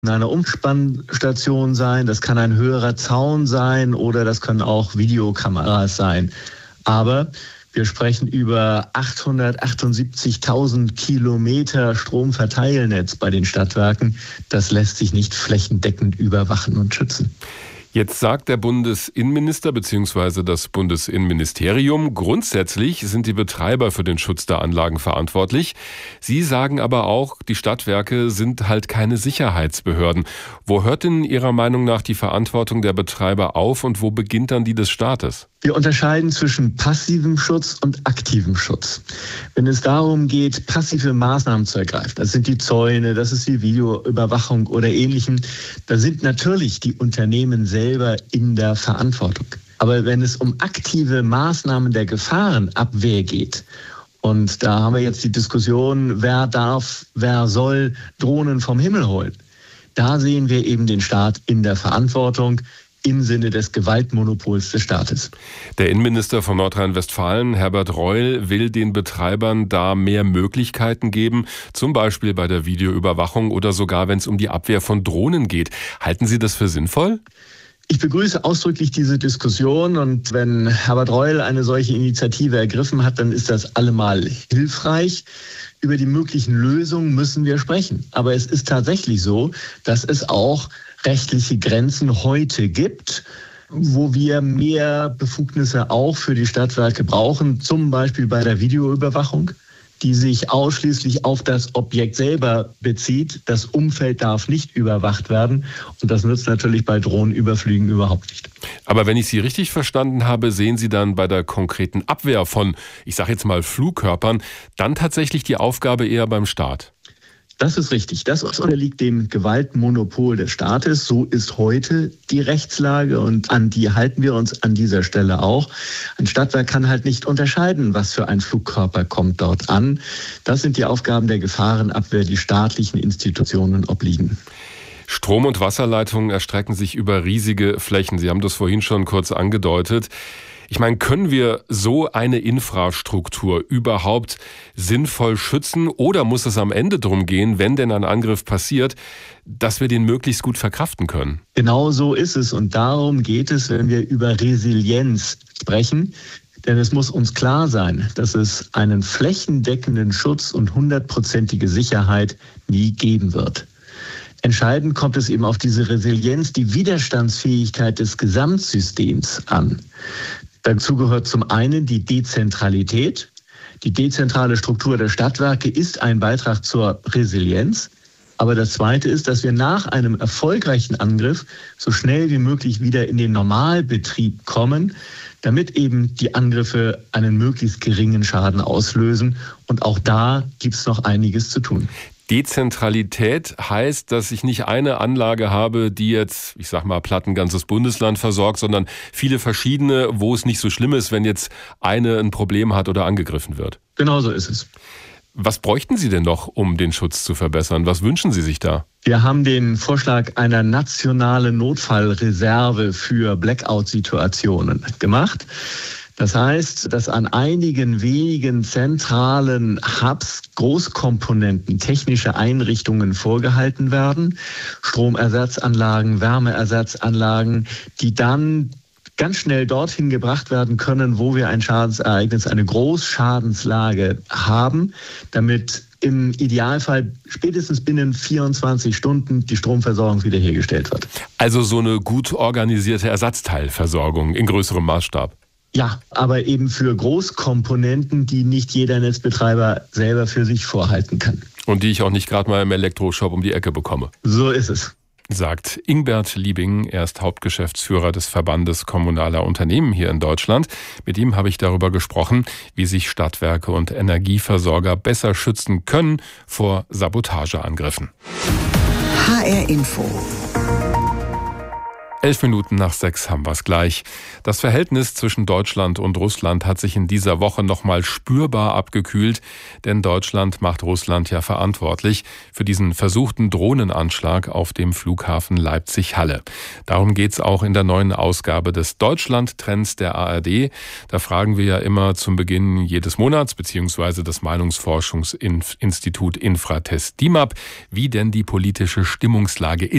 eine Umspannstation sein, das kann ein höherer Zaun sein oder das können auch Videokameras sein. Aber wir sprechen über 878.000 Kilometer Stromverteilnetz bei den Stadtwerken. Das lässt sich nicht flächendeckend überwachen und schützen. Jetzt sagt der Bundesinnenminister bzw. das Bundesinnenministerium, grundsätzlich sind die Betreiber für den Schutz der Anlagen verantwortlich. Sie sagen aber auch, die Stadtwerke sind halt keine Sicherheitsbehörden. Wo hört denn Ihrer Meinung nach die Verantwortung der Betreiber auf und wo beginnt dann die des Staates? Wir unterscheiden zwischen passivem Schutz und aktivem Schutz. Wenn es darum geht, passive Maßnahmen zu ergreifen, das sind die Zäune, das ist die Videoüberwachung oder Ähnlichem, da sind natürlich die Unternehmen selber in der Verantwortung. Aber wenn es um aktive Maßnahmen der Gefahrenabwehr geht, und da haben wir jetzt die Diskussion, wer darf, wer soll Drohnen vom Himmel holen, da sehen wir eben den Staat in der Verantwortung, im Sinne des Gewaltmonopols des Staates. Der Innenminister von Nordrhein-Westfalen, Herbert Reul, will den Betreibern da mehr Möglichkeiten geben, zum Beispiel bei der Videoüberwachung oder sogar, wenn es um die Abwehr von Drohnen geht. Halten Sie das für sinnvoll? Ich begrüße ausdrücklich diese Diskussion und wenn Herbert Reul eine solche Initiative ergriffen hat, dann ist das allemal hilfreich. Über die möglichen Lösungen müssen wir sprechen. Aber es ist tatsächlich so, dass es auch rechtliche Grenzen heute gibt, wo wir mehr Befugnisse auch für die Stadtwerke brauchen, zum Beispiel bei der Videoüberwachung, die sich ausschließlich auf das Objekt selber bezieht. Das Umfeld darf nicht überwacht werden und das nützt natürlich bei Drohnenüberflügen überhaupt nicht. Aber wenn ich Sie richtig verstanden habe, sehen Sie dann bei der konkreten Abwehr von, ich sage jetzt mal Flugkörpern, dann tatsächlich die Aufgabe eher beim Staat? Das ist richtig. Das unterliegt dem Gewaltmonopol des Staates. So ist heute die Rechtslage und an die halten wir uns an dieser Stelle auch. Ein Stadtwerk kann halt nicht unterscheiden, was für ein Flugkörper kommt dort an. Das sind die Aufgaben der Gefahrenabwehr, die staatlichen Institutionen obliegen. Strom- und Wasserleitungen erstrecken sich über riesige Flächen. Sie haben das vorhin schon kurz angedeutet. Ich meine, können wir so eine Infrastruktur überhaupt sinnvoll schützen oder muss es am Ende darum gehen, wenn denn ein Angriff passiert, dass wir den möglichst gut verkraften können? Genau so ist es und darum geht es, wenn wir über Resilienz sprechen. Denn es muss uns klar sein, dass es einen flächendeckenden Schutz und 100%ige Sicherheit nie geben wird. Entscheidend kommt es eben auf diese Resilienz, die Widerstandsfähigkeit des Gesamtsystems an. Dazu gehört zum einen die Dezentralität. Die dezentrale Struktur der Stadtwerke ist ein Beitrag zur Resilienz. Aber das Zweite ist, dass wir nach einem erfolgreichen Angriff so schnell wie möglich wieder in den Normalbetrieb kommen, damit eben die Angriffe einen möglichst geringen Schaden auslösen. Und auch da gibt es noch einiges zu tun. Dezentralität heißt, dass ich nicht eine Anlage habe, die jetzt, ich sag mal, platt ein ganzes Bundesland versorgt, sondern viele verschiedene, wo es nicht so schlimm ist, wenn jetzt eine ein Problem hat oder angegriffen wird. Genau so ist es. Was bräuchten Sie denn noch, um den Schutz zu verbessern? Was wünschen Sie sich da? Wir haben den Vorschlag einer nationalen Notfallreserve für Blackout-Situationen gemacht. Das heißt, dass an einigen wenigen zentralen Hubs Großkomponenten, technische Einrichtungen vorgehalten werden, Stromersatzanlagen, Wärmeersatzanlagen, die dann ganz schnell dorthin gebracht werden können, wo wir ein Schadensereignis, eine Großschadenslage haben, damit im Idealfall spätestens binnen 24 Stunden die Stromversorgung wiederhergestellt wird. Also so eine gut organisierte Ersatzteilversorgung in größerem Maßstab. Ja, aber eben für Großkomponenten, die nicht jeder Netzbetreiber selber für sich vorhalten kann. Und die ich auch nicht gerade mal im Elektroshop um die Ecke bekomme. So ist es. Sagt Ingbert Liebing, er ist Hauptgeschäftsführer des Verbandes kommunaler Unternehmen hier in Deutschland. Mit ihm habe ich darüber gesprochen, wie sich Stadtwerke und Energieversorger besser schützen können vor Sabotageangriffen. HR Info. 6:11 haben wir es gleich. Das Verhältnis zwischen Deutschland und Russland hat sich in dieser Woche nochmal spürbar abgekühlt, denn Deutschland macht Russland ja verantwortlich für diesen versuchten Drohnenanschlag auf dem Flughafen Leipzig-Halle. Darum geht's auch in der neuen Ausgabe des Deutschland-Trends der ARD. Da fragen wir ja immer zum Beginn jedes Monats, beziehungsweise das Meinungsforschungsinstitut Infratest DIMAP, wie denn die politische Stimmungslage ist.